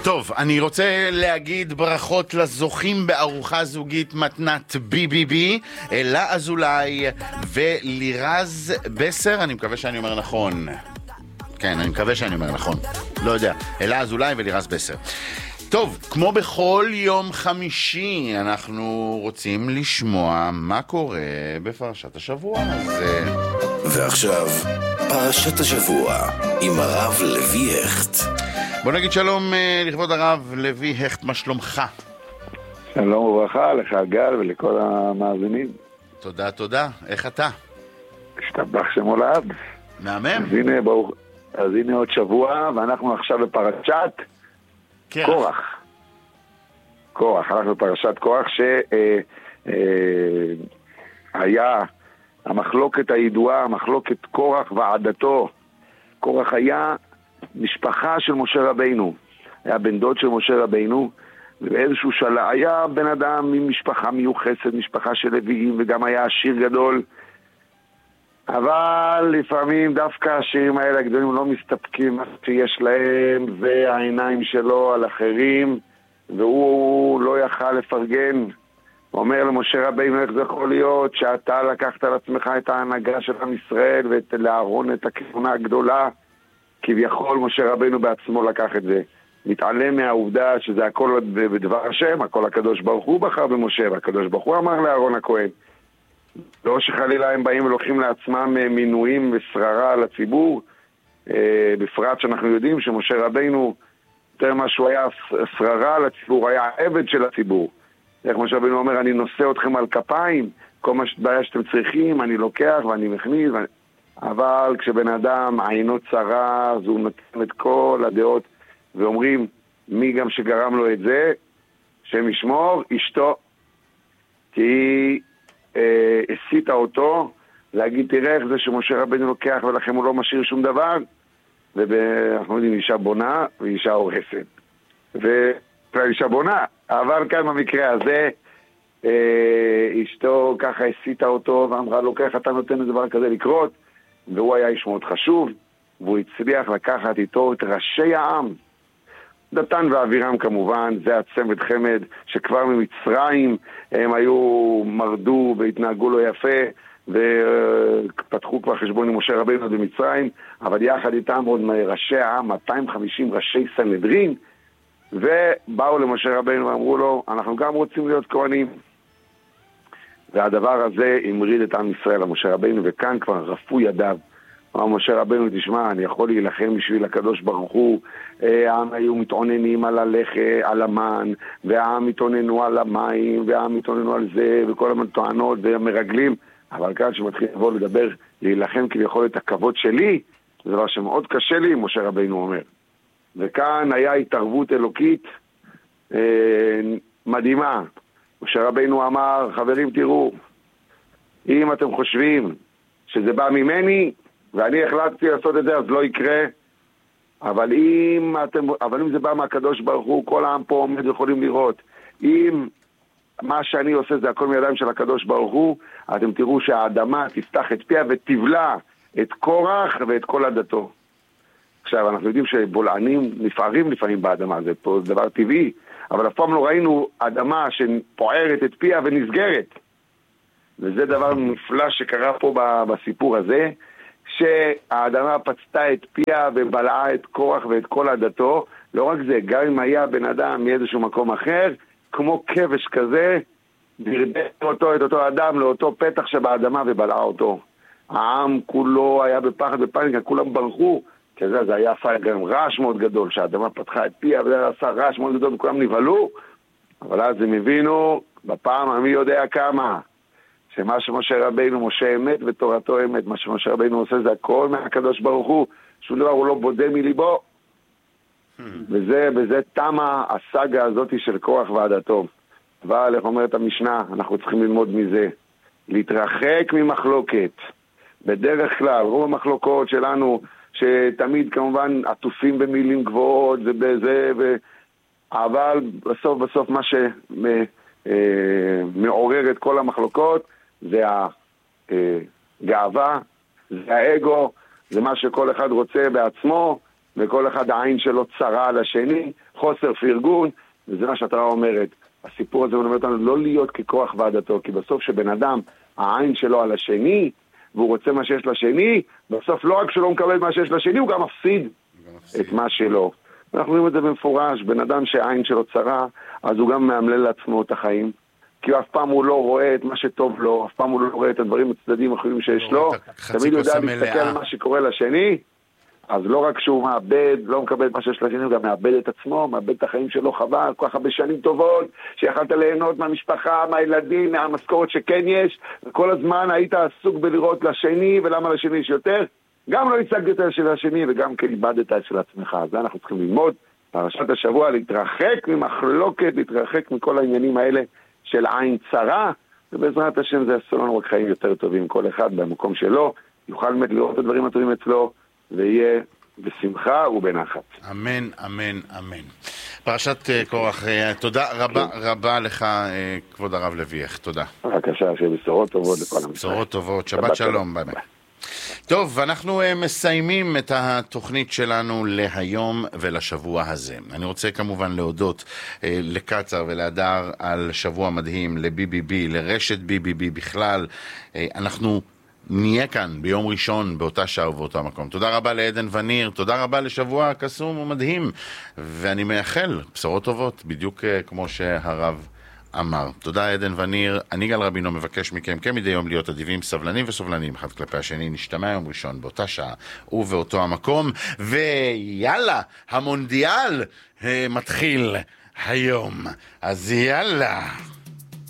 טוב, אני רוצה להגיד ברכות לזוכים בארוחה זוגית מתנת BBB, אלה אזולאי ולירז בסר, אני מקווה שאני אומר נכון. כן, אני מקווה שאני אומר נכון. לא יודע, אלה אזולאי ולירז בסר. טוב, כמו בכל יום חמישי, אנחנו רוצים לשמוע מה קורה בפרשת השבוע הזה. ועכשיו, פרשת השבוע עם הרב לוי הכט. בוא נגיד שלום לכבוד הרב לוי הכט, מה שלומך? שלום וברכה לך גל ולכל המאזינים. תודה, תודה. איך אתה? השתבח שמו לעד. מהמם. אז הנה עוד שבוע, ואנחנו עכשיו בפרשת קורח. אנחנו בפרשת קורח שהיה המחלוקת הידועה, מחלוקת קורח ועדתו. קורח היה משפחה של משה רבינו, היה בן דוד של משה רבינו, ובאיזשהו שלב היה בן אדם עם משפחה מיוחסת, משפחה של לוויים, וגם היה עשיר גדול, אבל לפעמים דווקא השירים האלה הגדולים לא מסתפקים מה שיש להם, והעיניים שלו על אחרים, והוא לא יכל לפרגן. הוא אומר למשה רבינו, איך זה יכול להיות שאתה לקחת על עצמך את ההנהגה של עם ישראל ולאהרון את הכהונה הגדולה? כביכול משה רבינו בעצמו לקח את זה. מתעלם מהעובדה שזה הכל בדבר השם, הכל הקדוש ברוך הוא בחר במשה, והקדוש ברוך הוא אמר לאהרון הכהן. לא שחלילה הם באים ולוקחים לעצמם מינויים ושררה על הציבור, בפרט שאנחנו יודעים שמשה רבינו, יותר מה שהוא היה שררה על הציבור, היה עבד של הציבור. איך משה רבינו אומר, אני נושא אתכם על כפיים, כל מה שבעיה שאתם צריכים, אני לוקח ואני מכניס, אבל כשבן אדם עינו צרה, אז הוא נותן את כל הדעות, ואומרים, מי גם שגרם לו את זה, שם ישמור, אשתו, כי היא הסיטה אותו, להגיד, תראה איך זה שמשה רבינו לוקח, ולכם הוא לא משאיר שום דבר, ואנחנו יודעים, אישה בונה, ואישה הורסת. ואישה בונה, אבל כאן במקרה הזה, אשתו ככה הסיטה אותו, ואמרה לו, ככה אתה נותן לדבר כזה לקרות, והוא היה איש מאוד חשוב, והוא הצליח לקחת איתו את ראשי העם. דתן ואבירם כמובן, זה הצמד חמד, שכבר ממצרים הם היו מרדו והתנהגו לו יפה, ופתחו כבר חשבון עם משה רבינו במצרים, אבל יחד איתם עוד ראשי העם, 250 ראשי סנהדרין, ובאו למשה רבינו ואמרו לו, אנחנו גם רוצים להיות כהנים. והדבר הזה המריד את עם ישראל למשה רבינו, וכאן כבר רפו ידיו. אמר משה רבינו, תשמע, אני יכול להילחם בשביל הקדוש ברוך הוא, העם היו מתעוננים על הלחם, על המן, והעם מתעוננו על המים, והעם מתעוננו על זה, וכל הטוענות והמרגלים, אבל כאן שמתחיל לבוא לדבר, להילחם כביכול את הכבוד שלי, זה דבר שמאוד קשה לי, משה רבינו אומר. וכאן היה התערבות אלוקית מדהימה. משה רבינו אמר, חברים תראו, אם אתם חושבים שזה בא ממני, ואני החלטתי לעשות את זה, אז לא יקרה. אבל אם זה בא מהקדוש ברוך הוא, כל העם פה עומד ויכולים לראות. אם מה שאני עושה זה הכל מידיים של הקדוש ברוך הוא, אתם תראו שהאדמה תפתח את פיה ותבלע את קורח ואת כל עדתו. עכשיו, אנחנו יודעים שבולענים נפערים לפעמים באדמה, זה פה דבר טבעי, אבל אף פעם לא ראינו אדמה שפוערת את פיה ונסגרת. וזה דבר נפלא שקרה פה בסיפור הזה, שהאדמה פצתה את פיה ובלעה את קורח ואת כל עדתו. לא רק זה, גם אם היה בן אדם מאיזשהו מקום אחר, כמו כבש כזה, דרדר את אותו אדם לאותו פתח שבאדמה ובלעה אותו. העם כולו היה בפחד בפניקה, כולם ברחו, כי זה היה עשה גם רעש מאוד גדול, שהאדמה פתחה את פיה וזה עשה רעש מאוד גדול וכולם נבהלו, אבל אז הם הבינו, בפעם המי יודע כמה, שמה שמשה רבינו, משה אמת ותורתו אמת, מה שמשה רבינו עושה זה הכל מהקדוש ברוך הוא, שום דבר הוא לא בודה מליבו. וזה תמה הסגה הזאת של קורח ועדתו. אבל איך אומרת המשנה, אנחנו צריכים ללמוד מזה, להתרחק ממחלוקת. בדרך כלל, רוב המחלוקות שלנו, שתמיד כמובן עטופים במילים גבוהות ובזה, אבל בסוף מה שמעורר את כל המחלוקות זה הגאווה, זה האגו, זה מה שכל אחד רוצה בעצמו, וכל אחד העין שלו צרה על השני, חוסר פרגון, וזה מה שהתורה אומרת. הסיפור הזה אומר אותנו לא להיות ככוח ועדתו, כי בסוף שבן אדם, העין שלו על השני, והוא רוצה מה שיש לשני, בסוף לא רק שלא מקבל מה שיש לשני, הוא גם מפסיד את מה שלו. אנחנו רואים את זה במפורש, בן אדם שהעין שלו צרה, אז הוא גם מאמלל לעצמו את החיים, כי אף פעם הוא לא רואה את מה שטוב לו, אף פעם הוא לא רואה את הדברים הצדדים האחרים שיש לו, תמיד יודע להסתכל על מה שקורה לשני, אז לא רק שהוא מאבד, לא מקבל את מה שיש לשני, הוא גם מאבד את עצמו, מאבד את החיים שלו, חבל, כל כך הרבה שנים טובות, שיכלת ליהנות מהמשפחה, מהילדים, מהמשכורת שכן יש, וכל הזמן היית עסוק בלראות לשני, ולמה לשני יש יותר, גם לא הצגת את של השני, וגם כן איבדת את של עצמך. אז אנחנו צריכים ללמוד, פרשת השבוע, להתרחק ממחלוקת, להתרחק מכל העניינים האלה של עין צרה, ובעזרת השם זה יעשו לנו רק חיים יותר טובים, כל אחד במקום שלו, יוכל באמת לראות את הדברים הטובים אצלו, ויהיה בשמחה ובנחת. אמן, אמן, אמן. פרשת קורח, תודה רבה רבה לך, כבוד הרב לוייך, תודה. בבקשה, שיהיה בשורות טובות לכל עם ישראל. בשורות טובות, שבת שלום, ביי ביי. טוב, אנחנו מסיימים את התוכנית שלנו להיום ולשבוע הזה. אני רוצה כמובן להודות לקצר ולהדר על שבוע מדהים, ל-BBB, לרשת BBB בכלל. אנחנו נהיה כאן ביום ראשון באותה שעה ובאותו מקום. תודה רבה לעדן וניר, תודה רבה לשבוע קסום ומדהים, ואני מאחל בשורות טובות, בדיוק כמו שהרב אמר. תודה עדן וניר, אני גל רבינו מבקש מכם כמדי יום להיות אדיבים, סבלנים וסובלנים אחד כלפי השני. נשתמע יום ראשון באותה שעה ובאותו המקום, ויאללה, המונדיאל מתחיל היום, אז יאללה.